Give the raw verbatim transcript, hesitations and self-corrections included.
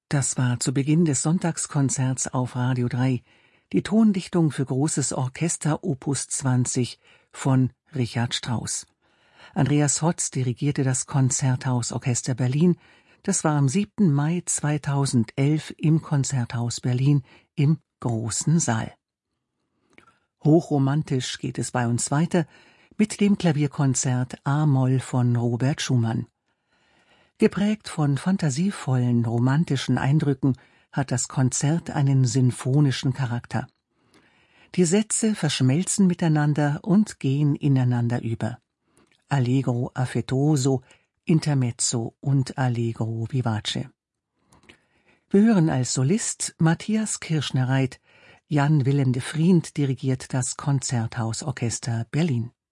Das war zu Beginn des Sonntagskonzerts auf Radio drei die Tondichtung für großes Orchester Opus zwanzig von Richard Strauss. Andreas Hotz dirigierte das Konzerthausorchester Berlin. Das war am siebten Mai zweitausendelf im Konzerthaus Berlin im Großen Saal. Hochromantisch geht es bei uns weiter mit dem Klavierkonzert A-Moll von Robert Schumann. Geprägt von fantasievollen, romantischen Eindrücken hat das Konzert einen sinfonischen Charakter. Die Sätze verschmelzen miteinander und gehen ineinander über. Allegro affettuoso, Intermezzo und Allegro vivace. Wir hören als Solist Matthias Kirschner-Reit. Jan Willem de Vriend dirigiert das Konzerthausorchester Berlin.